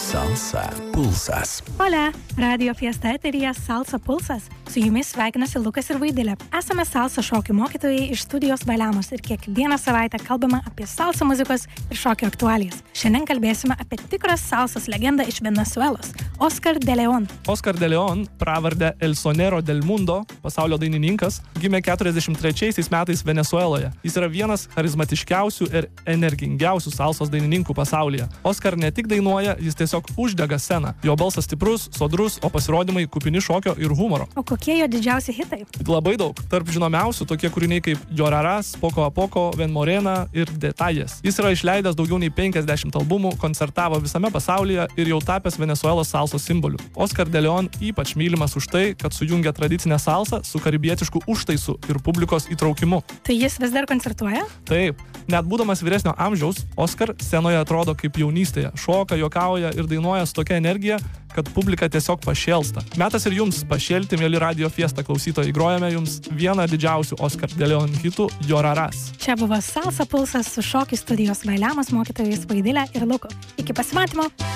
Salsa Pulsas. Hola, Radio Fiesta eteryje Salsa Pulsas. Su jumis sveikinasi Lukas ir Vaidilė. Esame salsa šokių mokytojai iš studijos Valiamos ir kiekvieną savaitę kalbame apie salsa muzikos ir šokio aktualijas. Šiandien kalbėsime apie tikras salsas legendą iš Venezuelos – Oscar de León. Oscar de León, pravardę El Sonero del Mundo, pasaulio dainininkas, gimė 43 metais Venezueloje. Jis yra vienas charizmatiškiausių ir energingiausių salsos dainininkų pasaulyje. Oscar ne tik dainuoja, jis tiesiog uždega sceną. Jo balsas stiprus, sodrus, o pasirodymai kupini šokio ir humoro. O kokie jo didžiausi hitai? Labai daug. Tarp žinomiausių tokie kūriniai kaip Llorarás, Poco a Poco, Ven Morena ir Detalles. Jis yra išleidęs daugiau nei 50 albumų, koncertavo visame pasaulyje ir jau tapęs Venezuelos salsos simboliu. Oscar de León ypač mylimas už tai, kad sujungia tradicinę salsą su karibietišku užtaisu ir publikos įtraukimu. Tai jis vis dar koncertuoja? Taip. Net būdamas vyresnio amžiaus, Oscar scenoje atrodo kaip jaunystėje. Šoka, juokauja ir dainuoja su tokia energija, kad publika tiesiog pašėlsta. Metas ir jums pašėlti, mėly Radio Fiesta klausytojai. Grojame jums vieną didžiausių Oscar de León hitų – Llorarás. Čia buvo Salsa Pulsas su šokių studijos Valiamos mokytojais Vaidilė ir Luku. Iki pasimatymo!